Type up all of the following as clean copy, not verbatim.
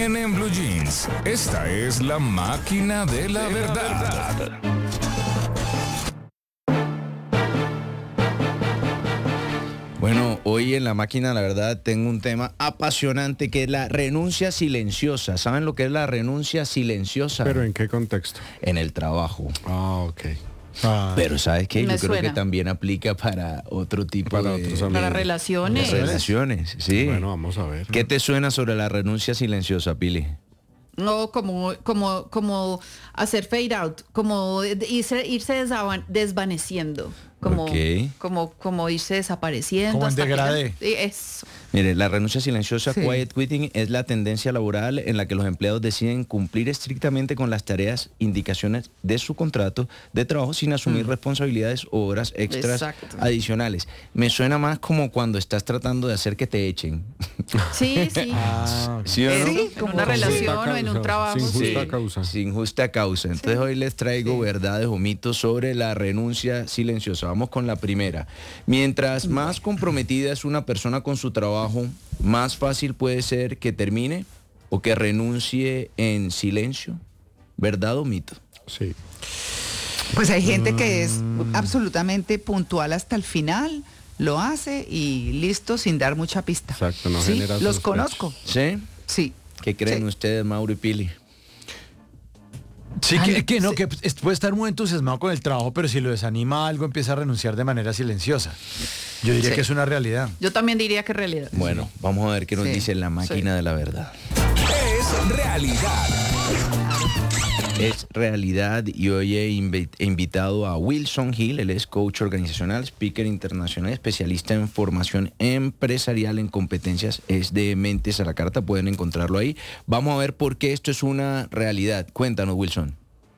Crimen en Blue Jeans. Esta es la máquina de la verdad. Bueno, hoy en la máquina, la verdad, tengo un tema apasionante que es la renuncia silenciosa. ¿Saben lo que es la renuncia silenciosa? ¿Pero en qué contexto? En el trabajo. Ah, ok. Pero ¿sabes qué? Me Yo creo suena. que también aplica para otro tipo Para de otros amigos. Para relaciones. relaciones. Sí. Bueno, vamos a ver. ¿Qué te suena sobre la renuncia silenciosa, Pili? No, como hacer fade out, como irse desvaneciendo, como, Ok. como irse desapareciendo. Como en hasta que degradé. sí, eso. Mire, la renuncia silenciosa, Sí. quiet quitting, es la tendencia laboral en la que los empleados deciden cumplir estrictamente con las tareas, indicaciones de su contrato de trabajo sin asumir responsabilidades o horas extras Exacto. adicionales. Me suena más como cuando estás tratando de hacer que te echen. Sí, sí. Ah, ¿Sí o no? Eso, en Como una con relación justa o en un causa, trabajo. sin sí. justa causa. Sin justa causa. Entonces hoy les traigo verdades o mitos sobre la renuncia silenciosa. Vamos con la primera. Mientras más comprometida es una persona con su trabajo, más fácil puede ser que termine o que renuncie en silencio. ¿Verdad o mito? Sí. Pues hay gente que es absolutamente puntual hasta el final, lo hace y listo, sin dar mucha pista. Exacto, no Sí, genera los sospechas. conozco. ¿Sí? Sí. ¿Qué creen Sí. ustedes, Mauro y Pili? sí, que no, que puede estar muy entusiasmado con el trabajo, pero si lo desanima algo, empieza a renunciar de manera silenciosa. Yo diría Sí. que es una realidad. Yo también diría que realidad. Bueno, vamos a ver qué nos Sí, dice la máquina de la verdad. Es realidad. Es realidad y hoy he invitado a Wilson Hill, él es coach organizacional, speaker internacional, especialista en formación empresarial en competencias, es de Mentes a la Carta, pueden encontrarlo ahí. Vamos a ver por qué esto es una realidad. Cuéntanos, Wilson.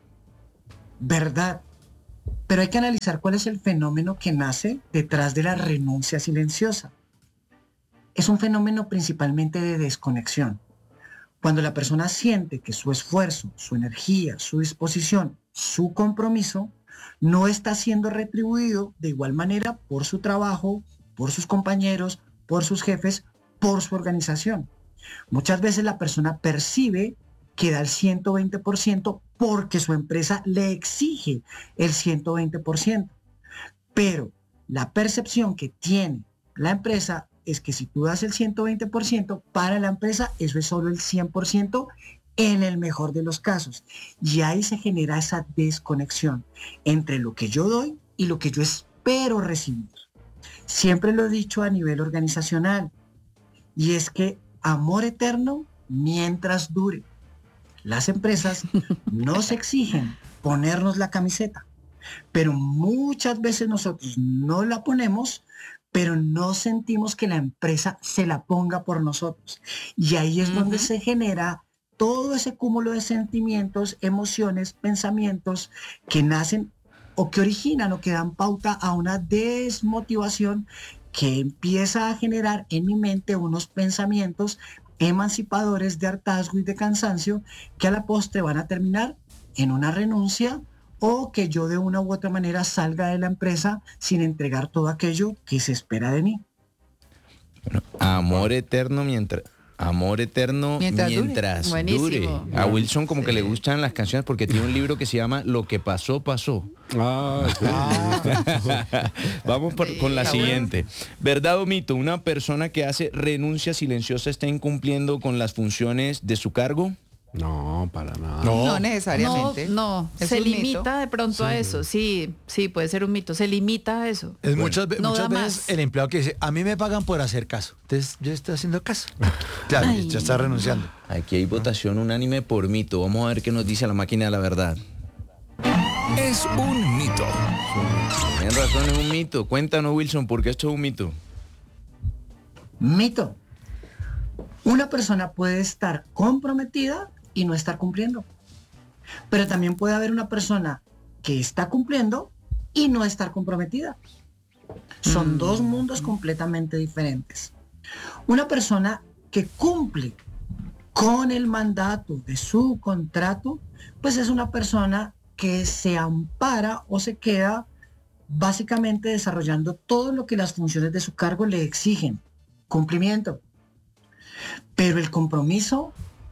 Verdad. Pero hay que analizar cuál es el fenómeno que nace detrás de la renuncia silenciosa. Es un fenómeno principalmente de desconexión. Cuando la persona siente que su esfuerzo, su energía, su disposición, su compromiso no está siendo retribuido de igual manera por su trabajo, por sus compañeros, por sus jefes, por su organización. Muchas veces la persona percibe que da el 120% porque su empresa le exige el 120%. Pero la percepción que tiene la empresa es que si tú das el 120%, para la empresa eso es solo el 100% en el mejor de los casos. Y ahí se genera esa desconexión entre lo que yo doy y lo que yo espero recibir. Siempre lo he dicho a nivel organizacional, y es que amor eterno mientras dure. Las empresas nos exigen ponernos la camiseta, pero muchas veces nosotros no la ponemos, pero no sentimos que la empresa se la ponga por nosotros. Y ahí es donde se genera todo ese cúmulo de sentimientos, emociones, pensamientos que nacen o que originan o que dan pauta a una desmotivación que empieza a generar en mi mente unos pensamientos emancipadores de hartazgo y de cansancio que a la postre van a terminar en una renuncia o que yo de una u otra manera salga de la empresa sin entregar todo aquello que se espera de mí. Bueno, amor eterno mientras Mientras dure. dure. Buenísimo. A Wilson como que le gustan las canciones porque tiene un libro que se llama Lo que pasó, pasó. Ah, sí. Vamos con la Está siguiente. ¿Verdad o mito? ¿Una persona que hace renuncia silenciosa está incumpliendo con las funciones de su cargo? No, para nada. No necesariamente. No, Es se un mito. limita de pronto a eso. Sí, puede ser un mito. Se limita a eso. Es muchas veces no da veces más. el empleado que dice, a mí me pagan por hacer caso. Entonces yo estoy haciendo caso. Claro, Ay. ya está renunciando. Aquí hay votación unánime por mito. Vamos a ver qué nos dice la máquina de la verdad. Es un mito. Tienen razón, es un mito. Cuéntanos, Wilson, ¿por qué esto es un mito? Mito. Una persona puede estar comprometida y no estar cumpliendo. Pero también puede haber una persona que está cumpliendo y no estar comprometida. Son dos mundos completamente diferentes. Una persona que cumple con el mandato de su contrato, pues es una persona que se ampara o se queda básicamente desarrollando todo lo que las funciones de su cargo le exigen. Cumplimiento. Pero el compromiso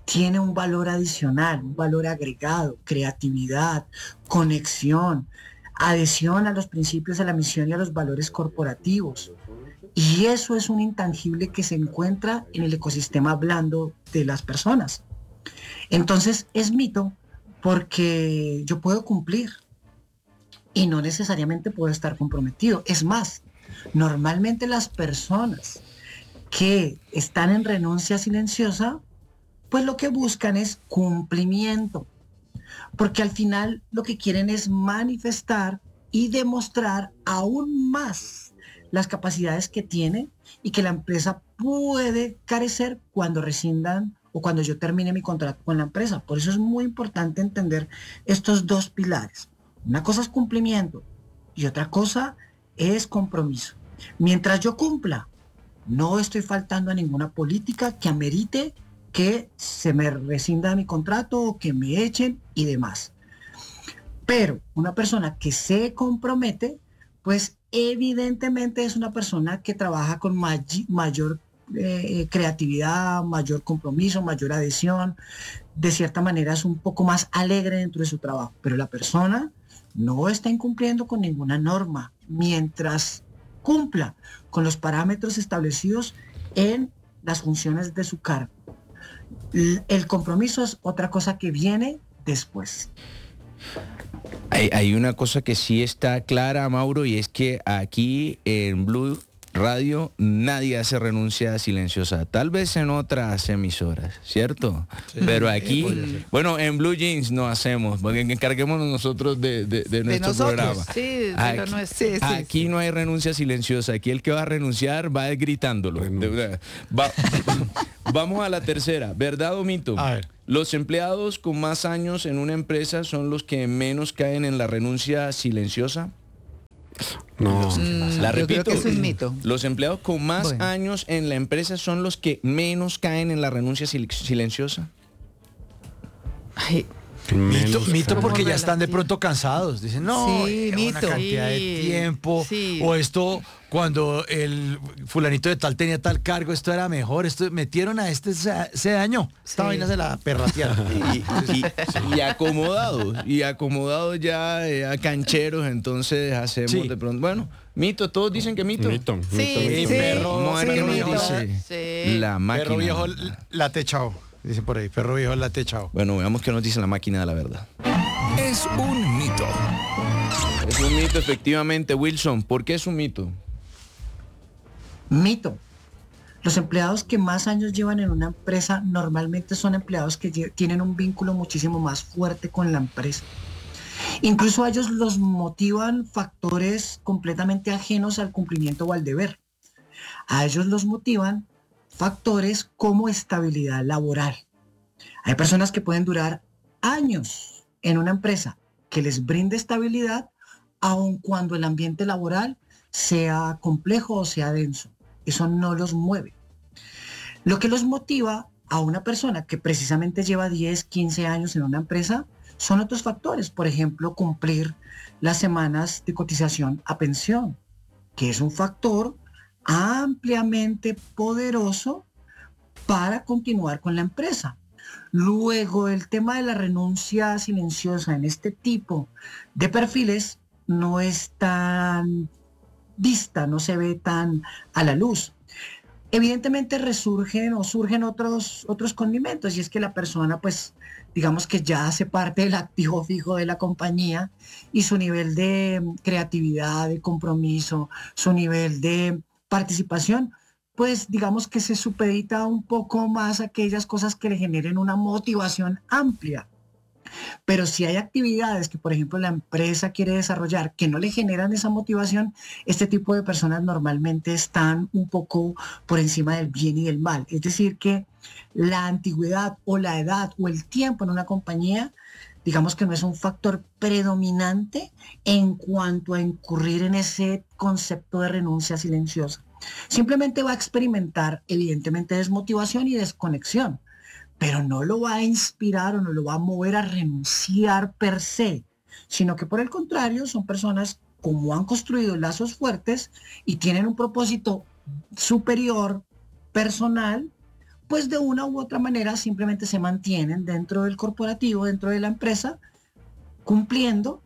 tiene un valor adicional, un valor agregado, creatividad, conexión, adhesión a los principios, a la misión y a los valores corporativos. Y eso es un intangible que se encuentra en el ecosistema blando de las personas. Entonces es mito porque yo puedo cumplir y no necesariamente puedo estar comprometido. Es más, normalmente las personas que están en renuncia silenciosa, pues lo que buscan es cumplimiento, porque al final lo que quieren es manifestar y demostrar aún más las capacidades que tiene y que la empresa puede carecer cuando rescindan o cuando yo termine mi contrato con la empresa. Por eso es muy importante entender estos dos pilares. Una cosa es cumplimiento y otra cosa es compromiso. Mientras yo cumpla, no estoy faltando a ninguna política que amerite que se me rescinda mi contrato o que me echen y demás. Pero una persona que se compromete, pues evidentemente es una persona que trabaja con mayor creatividad, mayor compromiso, mayor adhesión. De cierta manera es un poco más alegre dentro de su trabajo, pero la persona no está incumpliendo con ninguna norma mientras cumpla con los parámetros establecidos en las funciones de su cargo. El compromiso es otra cosa que viene después. Hay una cosa que sí está clara, Mauro, y es que aquí en Blue Radio nadie hace renuncia silenciosa, tal vez en otras emisoras, ¿cierto? Sí, pero aquí, bueno, en Blue Jeans no hacemos, porque encarguémonos nosotros de nuestro programa. Sí, aquí, no es, aquí no hay renuncia silenciosa, aquí el que va a renunciar va gritándolo. Vamos a la tercera, ¿verdad o mito? A ver. Los empleados con más años en una empresa son los que menos caen en la renuncia silenciosa. No. La repito, yo creo que es un mito. los empleados con más años en la empresa son los que menos caen en la renuncia silenciosa. Ay, Mito porque ya están de pronto cansados. Dicen, no, Sí, una mito. cantidad de tiempo. Sí. O esto, cuando el fulanito de tal tenía tal cargo, esto era mejor. Esto metieron a este ese año. Esta Sí. vaina se la perratearon. Y acomodados ya a cancheros, entonces hacemos Sí. de pronto. Bueno, mito, todos dicen que mito. Mito. Sí, Sí, perro. Vamos a ver sí, qué nos mito. dice Sí. la máquina. Perro viejo la techao. Dicen por ahí, perro viejo la techao. Bueno, veamos qué nos dice la máquina de la verdad. Es un mito. Es un mito, efectivamente, Wilson. ¿Por qué es un mito? Mito. Los empleados que más años llevan en una empresa normalmente son empleados que tienen un vínculo muchísimo más fuerte con la empresa. Incluso a ellos los motivan factores completamente ajenos al cumplimiento o al deber. A ellos los motivan factores como estabilidad laboral. Hay personas que pueden durar años en una empresa que les brinde estabilidad, aun cuando el ambiente laboral sea complejo o sea denso. Eso no los mueve. Lo que los motiva a una persona que precisamente lleva 10, 15 años en una empresa son otros factores. Por ejemplo, cumplir las semanas de cotización a pensión, que es un factor ampliamente poderoso para continuar con la empresa. Luego, el tema de la renuncia silenciosa en este tipo de perfiles no es tan vista, no se ve tan a la luz. Evidentemente surgen otros condimentos, y es que la persona, pues, digamos que ya hace parte del activo fijo de la compañía, y su nivel de creatividad, de compromiso, su nivel de participación, pues digamos que se supedita un poco más a aquellas cosas que le generen una motivación amplia. Pero si hay actividades que, por ejemplo, la empresa quiere desarrollar que no le generan esa motivación, este tipo de personas normalmente están un poco por encima del bien y del mal. Es decir, que la antigüedad o la edad o el tiempo en una compañía, digamos que no es un factor predominante en cuanto a incurrir en ese concepto de renuncia silenciosa. Simplemente va a experimentar, evidentemente, desmotivación y desconexión, pero no lo va a inspirar o no lo va a mover a renunciar per se, sino que por el contrario son personas como han construido lazos fuertes y tienen un propósito superior, personal, pues de una u otra manera simplemente se mantienen dentro del corporativo, dentro de la empresa, cumpliendo,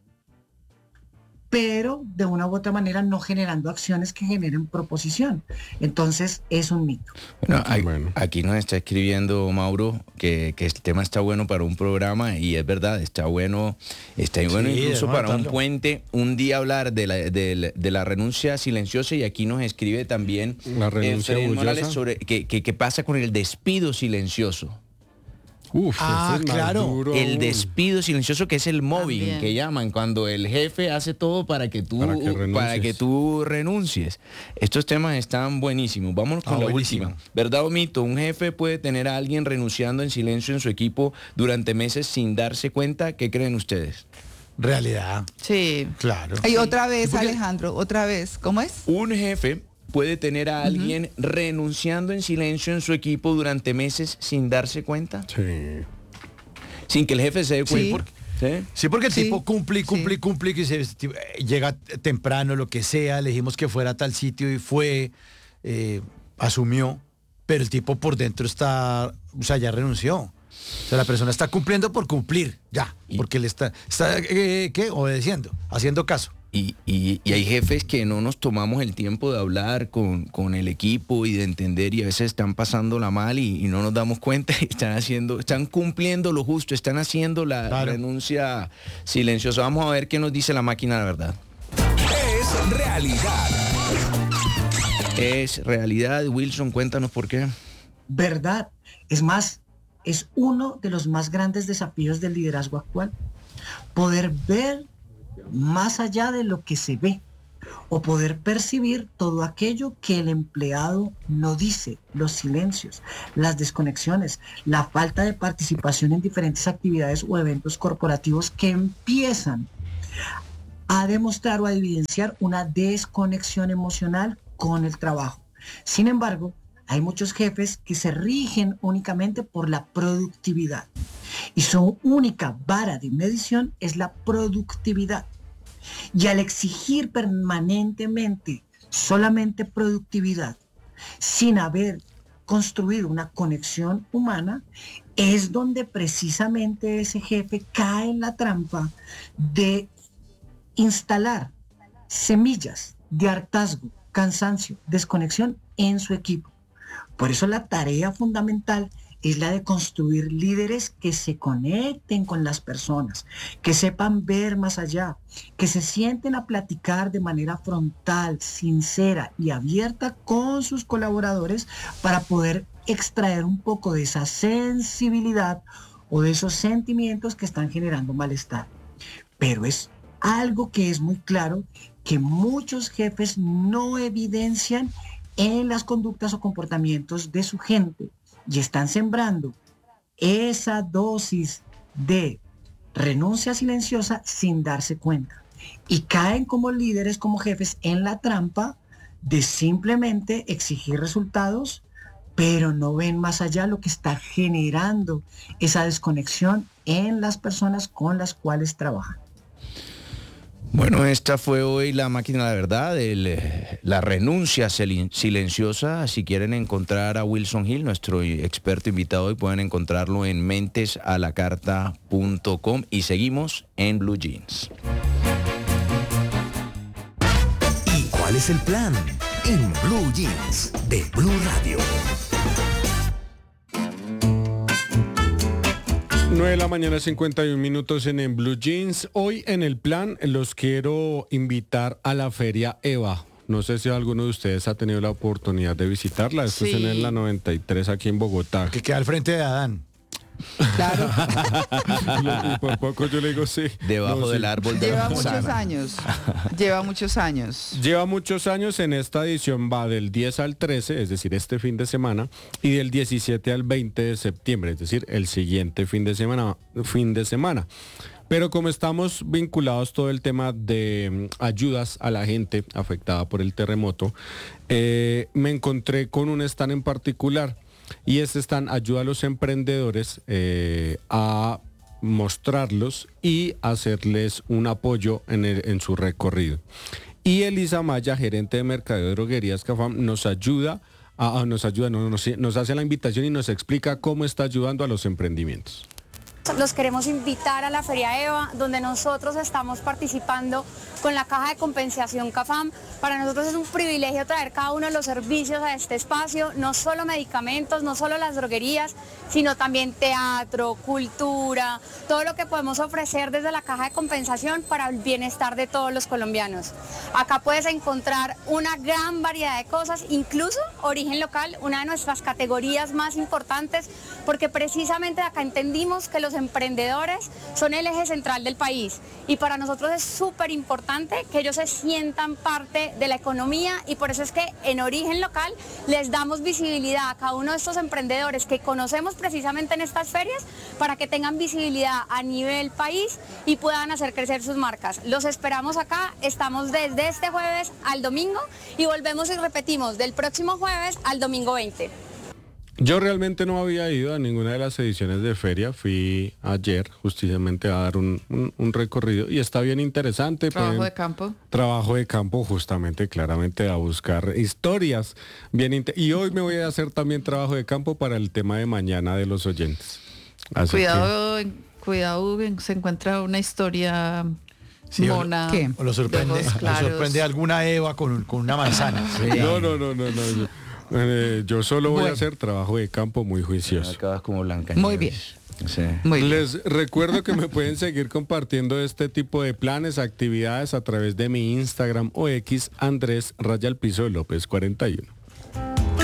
pero de una u otra manera no generando acciones que generen proposición. Entonces es un mito. Bueno, aquí nos está escribiendo Mauro que el tema está bueno para un programa, y es verdad, está bueno incluso para un puente, un día hablar de la renuncia silenciosa, y aquí nos escribe también la renuncia Fred orgullosa. Morales sobre qué pasa con el despido silencioso. Uf, ese es más claro. duro El aún. despido silencioso, que es el mobbing, También. que llaman, cuando el jefe hace todo para que Para que tú renuncies. Estos temas están buenísimos. Vámonos con la buenísimo. última. ¿Verdad o mito? Un jefe puede tener a alguien renunciando en silencio en su equipo durante meses sin darse cuenta. ¿Qué creen ustedes? Realidad, Sí. claro. Y otra vez, Alejandro, otra vez, ¿cómo es? Un jefe puede tener a alguien renunciando en silencio en su equipo durante meses sin darse cuenta, Sí. sin que el jefe se dé cuenta. Sí. ¿Sí? Sí, porque el Sí, tipo cumple, que llega temprano, lo que sea, le dijimos que fuera a tal sitio y fue, asumió, pero el tipo por dentro está, o sea, ya renunció. O sea, la persona está cumpliendo por cumplir, ya, porque le está ¿qué? Obedeciendo, haciendo caso. Y hay jefes que no nos tomamos el tiempo de hablar con el equipo y de entender, y a veces están pasándola mal y no nos damos cuenta, y están cumpliendo lo justo, están haciendo la renuncia silenciosa. Vamos a ver qué nos dice la máquina de la verdad. Es realidad. Es realidad. Wilson, cuéntanos por qué. ¿Verdad? Es más, es uno de los más grandes desafíos del liderazgo actual. Poder ver más allá de lo que se ve, o poder percibir todo aquello que el empleado no dice, los silencios, las desconexiones, la falta de participación en diferentes actividades o eventos corporativos que empiezan a demostrar o a evidenciar una desconexión emocional con el trabajo. Sin embargo, hay muchos jefes que se rigen únicamente por la productividad, y su única vara de medición es la productividad. Y al exigir permanentemente solamente productividad, sin haber construido una conexión humana, es donde precisamente ese jefe cae en la trampa de instalar semillas de hartazgo, cansancio, desconexión en su equipo. Por eso la tarea fundamental es la de construir líderes que se conecten con las personas, que sepan ver más allá, que se sienten a platicar de manera frontal, sincera y abierta con sus colaboradores para poder extraer un poco de esa sensibilidad o de esos sentimientos que están generando malestar. Pero es algo que es muy claro que muchos jefes no evidencian en las conductas o comportamientos de su gente, y están sembrando esa dosis de renuncia silenciosa sin darse cuenta. Y caen como líderes, como jefes, en la trampa de simplemente exigir resultados, pero no ven más allá lo que está generando esa desconexión en las personas con las cuales trabajan. Bueno, esta fue hoy la máquina de la verdad, la renuncia silenciosa. Si quieren encontrar a Wilson Hill, nuestro experto invitado hoy, pueden encontrarlo en mentesalacarta.com, y seguimos en Blue Jeans. ¿Y cuál es el plan? En Blue Jeans de Blue Radio. 9 de la mañana, 51 minutos en Blue Jeans. Hoy en el plan los quiero invitar a la Feria EVA. No sé si alguno de ustedes ha tenido la oportunidad de visitarla. Esto es en la 93 aquí en Bogotá. Que queda al frente de Adán. Claro. Y por poco yo le digo sí. Debajo No, sí. del árbol de Lleva la muchos manzana. años. Lleva muchos años. Lleva muchos años. En esta edición va del 10 al 13, es decir, este fin de semana, y del 17 al 20 de septiembre, es decir, el siguiente fin de semana. Pero como estamos vinculados todo el tema de ayudas a la gente afectada por el terremoto, me encontré con un stand en particular, y este stand ayuda a los emprendedores a mostrarlos y hacerles un apoyo en su recorrido. Y Elisa Maya, gerente de mercadeo de droguerías Cafam, nos ayuda nos ayuda, nos hace la invitación y nos explica cómo está ayudando a los emprendimientos. Los queremos invitar a la Feria EVA, donde nosotros estamos participando con la Caja de Compensación CAFAM. Para nosotros es un privilegio traer cada uno de los servicios a este espacio, no solo medicamentos, no solo las droguerías, sino también teatro, cultura, todo lo que podemos ofrecer desde la Caja de Compensación para el bienestar de todos los colombianos. Acá puedes encontrar una gran variedad de cosas, incluso origen local, una de nuestras categorías más importantes, porque precisamente acá entendimos que los emprendedores son el eje central del país y para nosotros es súper importante que ellos se sientan parte de la economía y por eso es que en origen local les damos visibilidad a cada uno de estos emprendedores que conocemos precisamente en estas ferias para que tengan visibilidad a nivel país y puedan hacer crecer sus marcas. Los esperamos acá, estamos desde este jueves al domingo y volvemos y repetimos del próximo jueves al domingo 20. Yo realmente no había ido a ninguna de las ediciones de feria, fui ayer justamente a dar un recorrido y está bien interesante. Trabajo de campo. Trabajo de campo justamente, claramente a buscar historias. Y hoy me voy a hacer también trabajo de campo para el tema de mañana de los oyentes. Así Cuidado, se encuentra una historia mona. ¿Qué? O lo sorprende alguna Eva con una manzana. No. Yo solo voy a hacer trabajo de campo muy juicioso. Acabas como Blanca. Muy bien. Sí. Muy bien. Les recuerdo que me pueden seguir compartiendo este tipo de planes, actividades a través de mi Instagram o X, Andrés _López 41.